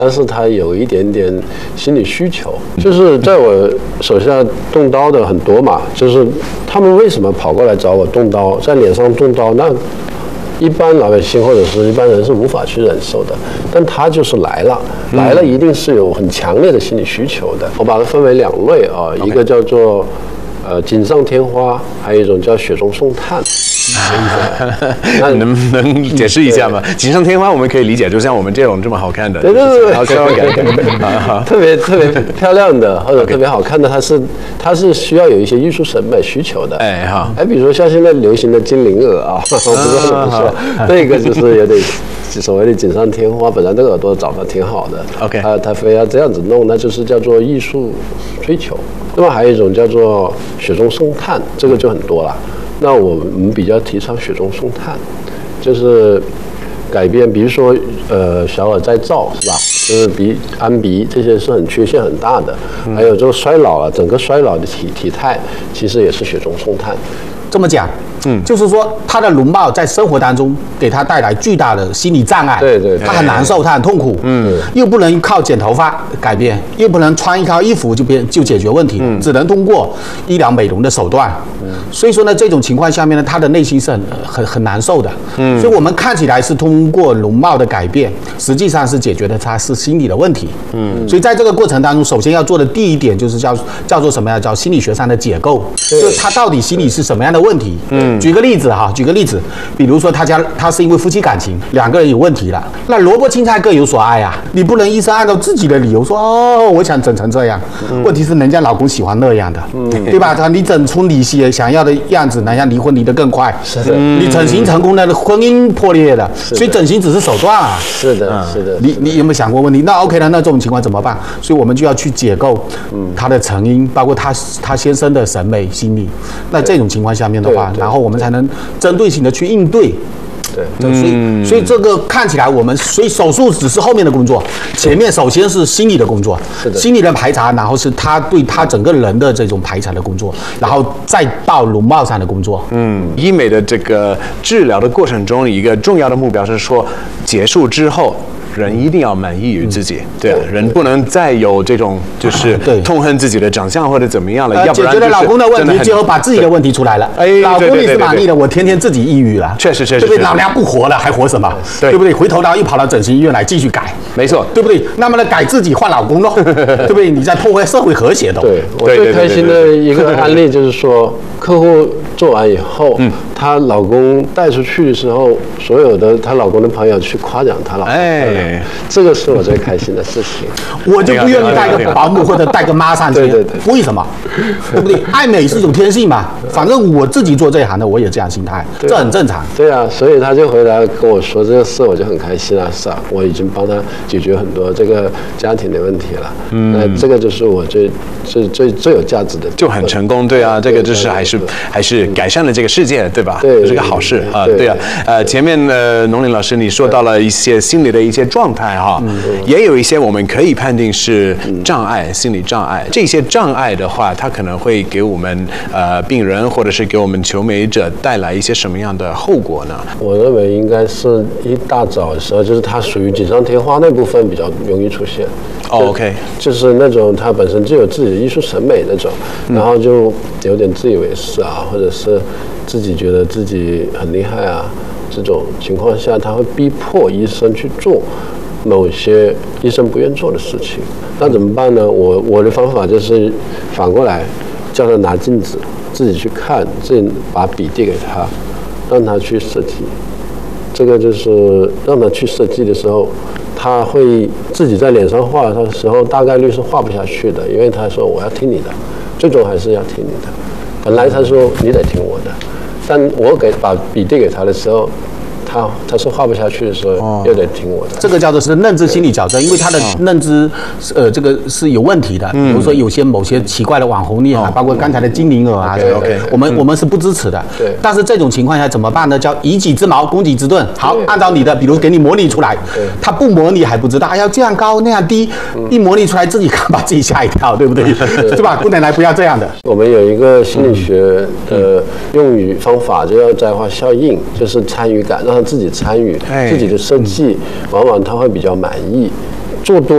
但是他有一点点心理需求，就是在我手下动刀的很多嘛，就是他们为什么跑过来找我动刀，在脸上动刀，那一般老百姓或者是一般人是无法去忍受的，但他就是来了一定是有很强烈的心理需求的。我把它分为2类啊，一个叫做锦上添花，还有一种叫雪中送炭。 那能不能解释一下吗？锦上添花我们可以理解，就像我们这种这么好看的， 对，特别漂亮的或者特别好看的，它是需要有一些艺术审美需求的。比如说像现在流行的精灵耳啊，我不知道怎么说，这个就是有点所谓的锦上添花，本来这个耳朵长得挺好的，OK，他非要这样子弄，那就是叫做艺术追求。那么还有一种叫做雪中送炭，这个就很多了。那我们比较提倡雪中送炭，就是改变，比如说小耳再造是吧？就是安鼻这些是很缺陷很大的，还有这个衰老了，整个衰老的体态其实也是雪中送炭。 这么讲，就是说他的容貌在生活当中给他带来巨大的心理障碍， 对， 他很难受，他很痛苦，又不能靠剪头发改变，又不能穿一套衣服就解决问题，只能通过医疗美容的手段，所以说呢，这种情况下面呢，他的内心是很难受的，所以我们看起来是通过容貌的改变，实际上是解决的他是心理的问题，所以在这个过程当中，首先要做的第一点就是叫做什么呀？叫心理学上的解构，就是他到底心理是什么样的问题？举个例子，比如说他是因为夫妻感情2个人有问题了，那萝卜青菜各有所爱啊，你不能医生按照自己的理由说我想整成这样，问题是人家老公喜欢那样的，对吧？你整出你想要的样子，人家离婚离得更快， 是的， 你整形成功了，婚姻破裂了，所以整形只是手段啊， 是的。 你有没有想过问题？那 OK 了，那这种情况怎么办？所以我们就要去解构他的成因，包括他先生的审美心理。那这种情况下面的话，然后我们才能针对性的去应对。对，所以这个看起来所以手术只是后面的工作，前面首先是心理的工作，心理的排查，然后是他对他整个人的这种排查的工作，然后再到容貌上的工作。 医美的这个治疗的过程中，一个重要的目标是说，结束之后。人一定要满意于自己，对，人不能再有这种就是痛恨自己的长相或者怎么样了，要不然解决了老公的问题，最后把自己的问题出来了。老公你是满意的，我天天自己抑郁了， 确实， 对不对？老娘不活了，还活什么？对不对？回头又跑到整形医院来继续改， 没错， 对不对？那么呢，改自己换老公咯，对不对？你在破坏社会和谐的。 对，我最开心的一个案例就是说，客户做完以后，她老公带出去的时候，所有的她老公的朋友去夸奖她老公，这个是我最开心的事情。 我就不愿意带个保姆或者带个妈上去， 对， 为什么？对不对？爱美是一种天性嘛，反正我自己做这一行的，我也这样心态，这很正常。 对啊，所以他就回来跟我说这个事，我就很开心啊，是啊，我已经帮他解决很多这个家庭的问题了。那这个就是我最有价值的， 就很成功，对啊，这个就是还是改善了这个世界，对吧？ 对， 这是个好事啊，对啊。前面农林老师你说到了一些心理的一些状态哈，也有一些我们可以判定是障碍，心理障碍。这些障碍的话，它可能会给我们病人或者是给我们求美者带来一些什么样的后果呢？ 我认为应该是一大早的时候，就是它属于锦上添花那部分比较容易出现。 OK， 就是那种他本身就有自己的艺术审美那种，然后就有点自以为是啊，或者是自己觉得自己很厉害啊，这种情况下，他会逼迫医生去做某些医生不愿做的事情。那怎么办呢？我的方法就是反过来，叫他拿镜子自己去看，自己把笔递给他，让他去设计。这个就是让他去设计的时候，他会自己在脸上画的时候，大概率是画不下去的，因为他说我要听你的，最终还是要听你的。本来他说你得听我的，但我把笔递给他的时候，他是画不下去的时候，又得听我的。 这个叫做是认知心理矫正，因为他的认知，这个是有问题的。比如说某些奇怪的网红脸啊，包括刚才的精灵耳啊，我们是不支持的。 对。 但是这种情况下怎么办呢？叫以己之矛攻己之盾。好，按照你的，比如给你模拟出来，他不模拟还不知道，要这样高那样低，一模拟出来自己看把自己吓一跳，对不对？是吧？不能来不要这样的。 我们有一个心理学的用语方法，就叫摘花效应，就是参与感，让他自己参与自己的设计，往往他会比较满意。做多